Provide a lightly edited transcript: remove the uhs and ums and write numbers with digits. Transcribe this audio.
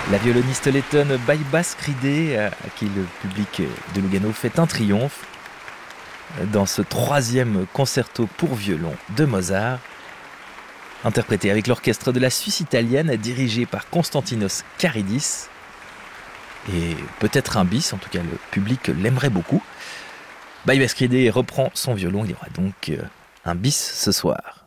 La violoniste lettonne Baiba Skridé, à qui le public de Lugano fait un triomphe dans ce 3e concerto pour violon de Mozart, interprété avec l'orchestre de la Suisse italienne dirigé par Konstantinos Karidis. Et peut-être un bis, en tout cas le public l'aimerait beaucoup. Baiba Skridé reprend son violon, il y aura donc un bis ce soir.